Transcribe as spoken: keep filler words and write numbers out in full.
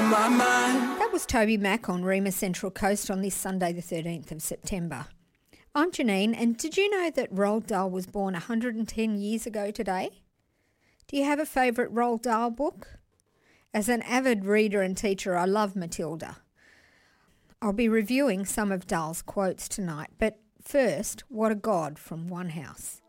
my mind. That was Toby Mac on Rima Central Coast on this Sunday the thirteenth of September. I'm Janine, and did you know that Roald Dahl was born one hundred ten years ago today? Do you have a favourite Roald Dahl book? As an avid reader and teacher, I love Matilda. I'll be reviewing some of Dahl's quotes tonight, but first, What a God from One House.